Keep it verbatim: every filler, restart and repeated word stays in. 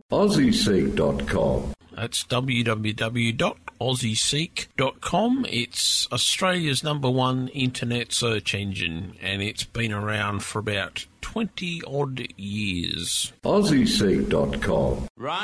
Aussie Seek dot com. That's w w w dot aussie seek dot com. It's Australia's number one internet search engine, and it's been around for about twenty odd years. Aussie Seek dot com. Right.